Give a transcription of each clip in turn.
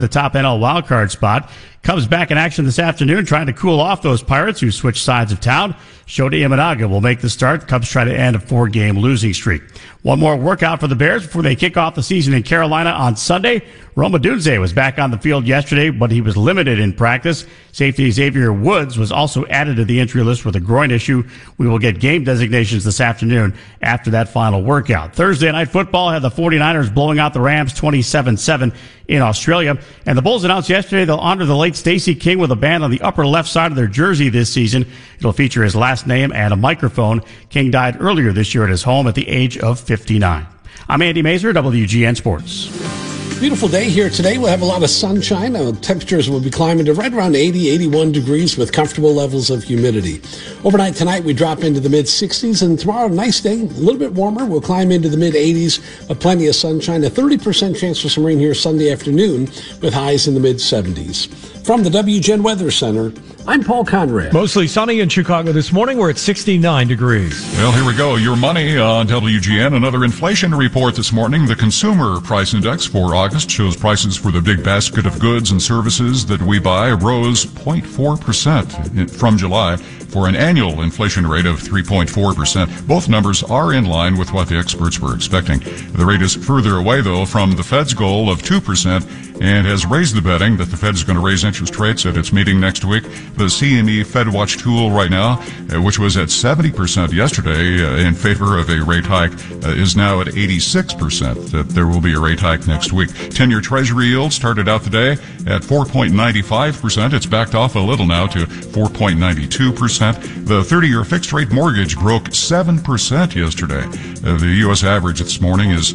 the top NL wildcard spot. Cubs back in action this afternoon, trying to cool off those Pirates who switched sides of town. Shota Imanaga will make the start. The Cubs try to end a 4-game losing streak. One more workout for the Bears before they kick off the season in Carolina on Sunday. Rome Odunze was back on the field yesterday, but he was limited in practice. Safety Xavier Woods was also added to the injury list with a groin issue. We will get game designations this afternoon after that final workout. Thursday Night Football had the 49ers blowing out the Rams 27-7 in Australia. And the Bulls announced yesterday they'll honor the late Stacey King with a band on the upper left side of their jersey this season. It'll feature his last name and a microphone. King died earlier this year at his home at the age of 59. I'm Andy Mazer, WGN Sports. Beautiful day here today. We'll have a lot of sunshine. Temperatures will be climbing to right around 80, 81 degrees with comfortable levels of humidity. Overnight tonight, we drop into the mid-60s, and tomorrow, nice day, a little bit warmer. We'll climb into the mid-80s, but plenty of sunshine. A 30% chance for some rain here Sunday afternoon with highs in the mid-70s. From the WGN Weather Center, I'm Paul Conrad. Mostly sunny in Chicago this morning. We're at 69 degrees. Well, here we go. Your money on WGN. Another inflation report this morning. The Consumer Price Index for August shows prices for the big basket of goods and services that we buy rose 0.4% from July for an annual inflation rate of 3.4%. Both numbers are in line with what the experts were expecting. The rate is further away, though, from the Fed's goal of 2%. And has raised the betting that the Fed is going to raise interest rates at its meeting next week. The CME FedWatch tool right now, which was at 70% yesterday in favor of a rate hike, is now at 86% that there will be a rate hike next week. 10-year Treasury yield started out the day at 4.95%. It's backed off a little now to 4.92%. The 30-year fixed-rate mortgage broke 7% yesterday. The U.S. average this morning is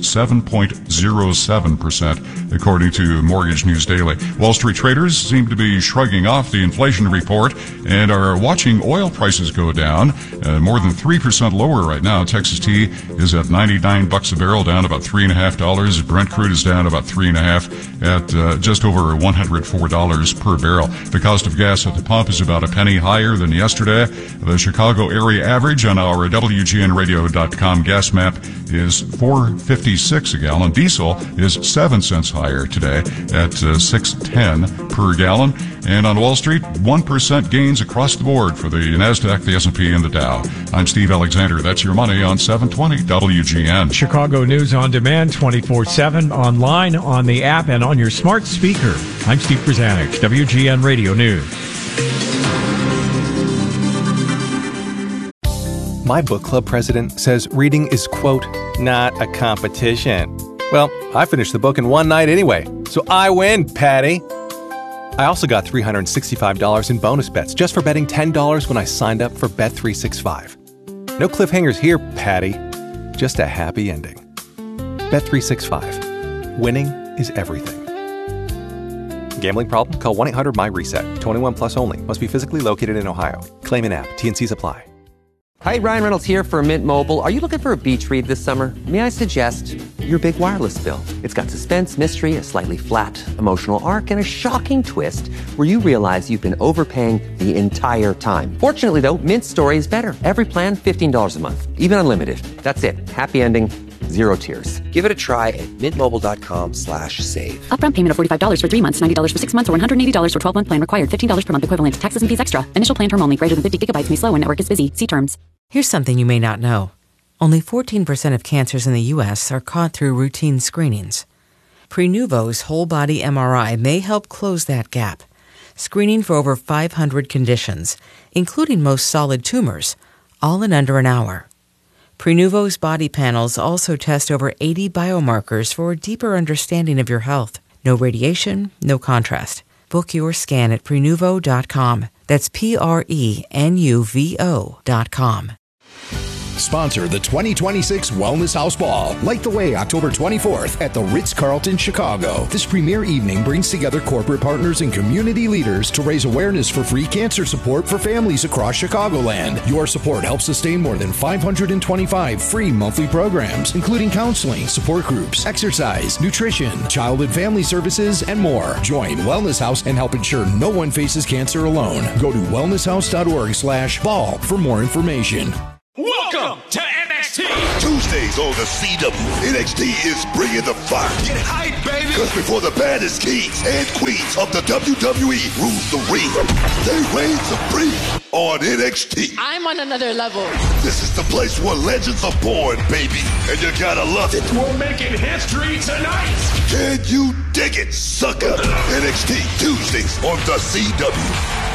7.07%, according to Mortgage News Daily. Wall Street traders seem to be shrugging off the inflation report and are watching oil prices go down, more than 3% lower right now. Texas tea is at $99 a barrel, down about $3.50. Brent crude is down about $3.50 at just over $104 per barrel. The cost of gas at the pump is about a penny higher than yesterday. The Chicago area average on our WGNradio.com gas map is $4.56 a gallon. Diesel is 7 cents higher today at $6.10 per gallon. And on Wall Street, 1% gains across the board for the NASDAQ, the S&P, and the Dow. I'm Steve Alexander. That's your money on 720 WGN. Chicago News on demand 24/7, online, on the app, and on your smart speaker. I'm Steve Przanich, WGN Radio News. My book club president says reading is, quote, not a competition. Well, I finished the book in one night anyway, so I win, Patty. I also got $365 in bonus bets just for betting $10 when I signed up for Bet365. No cliffhangers here, Patty. Just a happy ending. Bet365. Winning is everything. Gambling problem? Call 1-800-MY-RESET. 21 plus only. Must be physically located in Ohio. Claim in app. T&Cs apply. Hi, Ryan Reynolds here for Mint Mobile. Are you looking for a beach read this summer? May I suggest your big wireless bill? It's got suspense, mystery, a slightly flat emotional arc, and a shocking twist where you realize you've been overpaying the entire time. Fortunately, though, Mint's story is better. Every plan, $15 a month. Even unlimited. That's it. Happy ending. Zero tears. Give it a try at mintmobile.com/save. Upfront payment of $45 for 3 months, $90 for 6 months, or $180 for 12-month plan required. $15 per month equivalent. Taxes and fees extra. Initial plan term only. Greater than 50 gigabytes may slow when network is busy. See terms. Here's something you may not know. Only 14% of cancers in the U.S. are caught through routine screenings. Prenuvo's whole-body MRI may help close that gap, screening for over 500 conditions, including most solid tumors, all in under an hour. Prenuvo's body panels also test over 80 biomarkers for a deeper understanding of your health. No radiation, no contrast. Book your scan at Prenuvo.com. That's Prenuvo.com. Sponsor the 2026 Wellness House Ball. Light the way October 24th at the Ritz-Carlton, Chicago. This premier evening brings together corporate partners and community leaders to raise awareness for free cancer support for families across Chicagoland. Your support helps sustain more than 525 free monthly programs, including counseling, support groups, exercise, nutrition, child and family services, and more. Join Wellness House and help ensure no one faces cancer alone. Go to wellnesshouse.org/ball for more information. Welcome to NXT. Tuesdays Tuesdays on the CW. NXT is bringing the fire. Get hype, baby! Because before the baddest kings and queens of the WWE rules the ring, they reign supreme on NXT. I'm on another level. This is the place where legends are born, baby, and you gotta love it. We're making history tonight. Can you dig it, sucker? NXT Tuesdays on the CW.